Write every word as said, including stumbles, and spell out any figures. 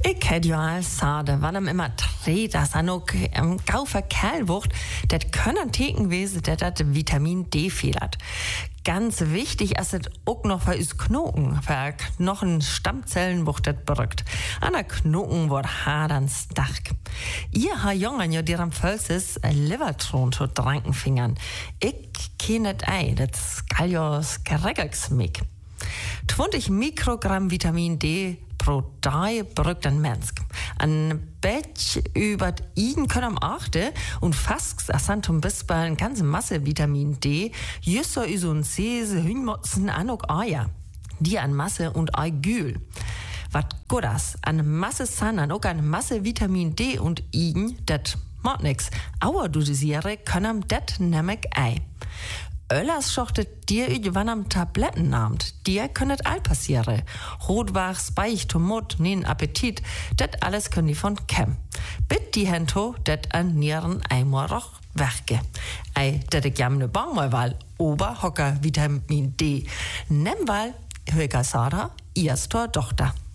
Ich hätte ja als Sade, wann ihm immer dreht, dass er noch ähm, gau Kerl wird, das können Theken wesen, der das Vitamin D fehlt. Ganz wichtig ist es auch noch für uns Knochen, für Knochen, Stammzellen wird das berückt. An der Knochen wird Hadern stark. Ihr habt Jungen ja dir am Fölses Livertron zu tranken fingern. Ich kenne das ein, das kann ja geregelt mich. zwanzig Mikrogramm Vitamin D pro Tag brückt ein Mensch. Ein Bett über ihn können am achte und fast asantum bis bei eine ganze Masse Vitamin D, jüsser is und Sese, Hünmotzen, Anok Eier. Die an Masse und Eigül. Wat gut ist, an Masse San, an auch an Masse Vitamin D und Igen, das macht nix. Aber du dosiere können das nämlich ei. Öllers schochtet dir wann am Tabletten nahmt. Dir könnet all passiere. Rotwach, Speich, Tomot, nen Appetit, dat alles können die von Kem. Bitt die Hento, dat an Nieren einmal roch werke. Ei, dat ich jam ne Bangmalwahl, Oberhocker Vitamin D. Nemmwahl, Höger Sada, Iastor Tochter.